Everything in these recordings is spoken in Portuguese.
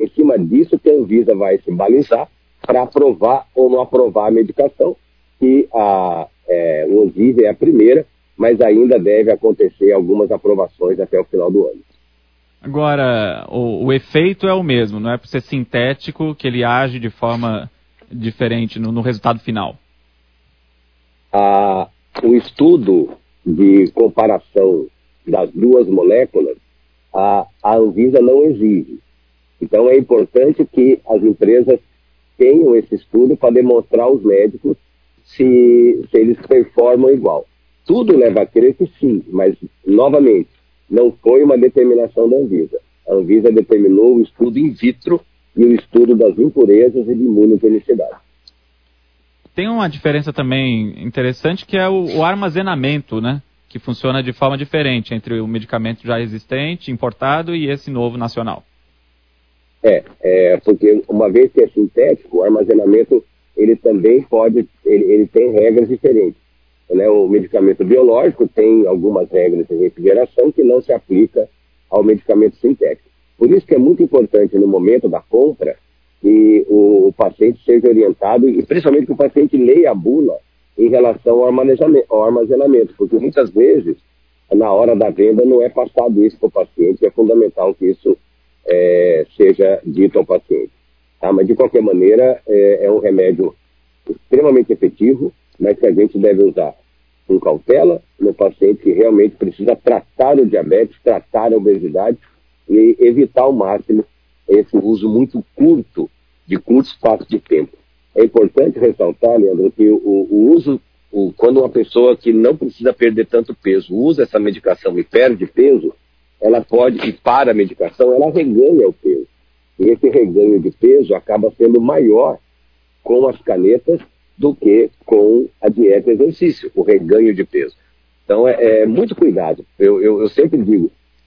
em cima disso que a Anvisa vai se balizar para aprovar ou não aprovar a medicação, que o Ozivy é a primeira, mas ainda deve acontecer algumas aprovações até o final do ano. Agora, o efeito é o mesmo, não é por ser sintético que ele age de forma diferente no resultado final? O estudo de comparação das duas moléculas, a Anvisa não exige. Então é importante que as empresas tenham esse estudo para demonstrar aos médicos se eles performam igual. Tudo leva a crer que sim, mas, novamente, não foi uma determinação da Anvisa. A Anvisa determinou o estudo in vitro e o estudo das impurezas e de imunogenicidade. Tem uma diferença também interessante que é o armazenamento, né? Que funciona de forma diferente entre o medicamento já existente, importado, e esse novo nacional. Porque uma vez que é sintético, o armazenamento ele também ele tem regras diferentes. Né? O medicamento biológico tem algumas regras de refrigeração que não se aplica ao medicamento sintético. Por isso que é muito importante no momento da compra que o paciente seja orientado e principalmente que o paciente leia a bula em relação ao armazenamento, porque muitas vezes na hora da venda não é passado isso para o paciente, é fundamental que isso seja dito ao paciente. Tá? Mas de qualquer maneira é um remédio extremamente efetivo, mas que a gente deve usar com cautela no paciente que realmente precisa tratar o diabetes, tratar a obesidade e evitar ao máximo esse uso muito curto, de curto espaço de tempo. É importante ressaltar, Leandro, que quando uma pessoa que não precisa perder tanto peso usa essa medicação e perde peso, ela pode, e para a medicação, ela reganha o peso. E esse reganho de peso acaba sendo maior com as canetas do que com a dieta e exercício, o reganho de peso. Então, muito cuidado. Eu sempre digo,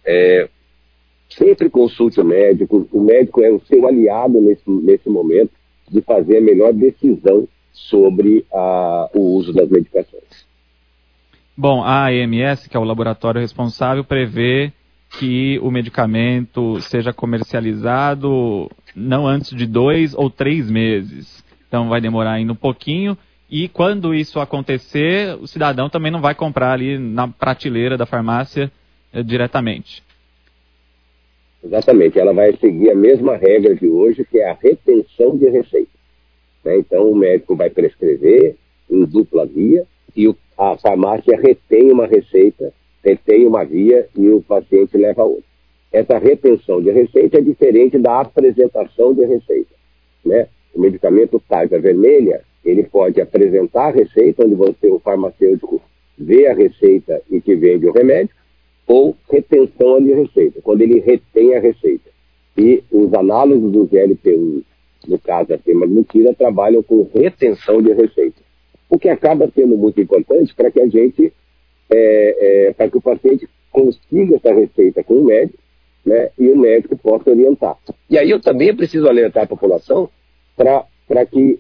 sempre consulte o médico é o seu aliado nesse momento de fazer a melhor decisão sobre o uso das medicações. Bom, a AMS, que é o laboratório responsável, prevê que o medicamento seja comercializado não antes de 2 ou 3 meses. Então vai demorar ainda um pouquinho. E quando isso acontecer, o cidadão também não vai comprar ali na prateleira da farmácia diretamente. Exatamente, ela vai seguir a mesma regra de hoje, que é a retenção de receita. Né? Então o médico vai prescrever em dupla via e a farmácia retém uma receita, retém uma via e o paciente leva outra. Essa retenção de receita é diferente da apresentação de receita. Né? O medicamento tarja vermelha, ele pode apresentar a receita, onde o farmacêutico vê a receita e te vende o remédio, ou retenção de receita, quando ele retém a receita. E os análogos do GLP-1, no caso a semaglutida, trabalham com retenção de receita. O que acaba sendo muito importante para que a gente, para que o paciente consiga essa receita com o médico, né, e o médico possa orientar. E aí eu também preciso alertar a população para que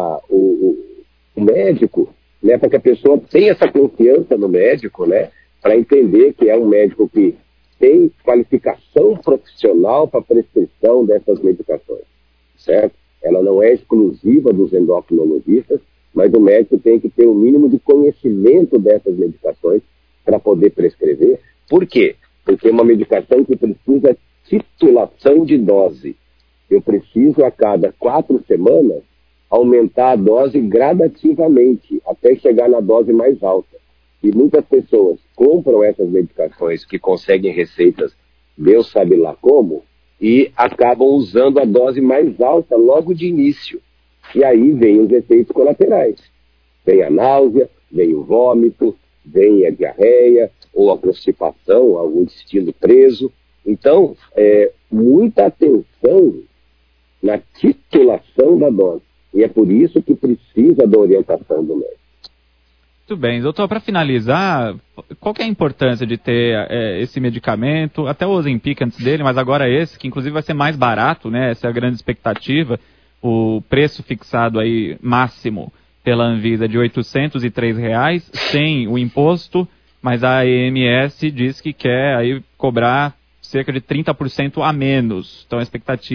o médico, né, para que a pessoa tenha essa confiança no médico, né, para entender que é um médico que tem qualificação profissional para prescrição dessas medicações, certo? Ela não é exclusiva dos endocrinologistas, mas o médico tem que ter o mínimo de conhecimento dessas medicações para poder prescrever. Por quê? Porque é uma medicação que precisa titulação de dose. Eu preciso, a cada 4 semanas, aumentar a dose gradativamente, até chegar na dose mais alta. E muitas pessoas compram essas medicações que conseguem receitas, Deus sabe lá como, e acabam usando a dose mais alta logo de início. E aí vem os efeitos colaterais. Vem a náusea, vem o vômito, vem a diarreia, ou a constipação, algum intestino preso. Então, muita atenção na titulação da dose. E é por isso que precisa da orientação do médico. Muito bem. Doutor, para finalizar, qual que é a importância de ter esse medicamento, até o Ozempic antes dele, mas agora esse, que inclusive vai ser mais barato, né? Essa é a grande expectativa. O preço fixado aí máximo pela Anvisa de R$ 803, sem o imposto, mas a AMS diz que quer aí cobrar cerca de 30% a menos. Então a expectativa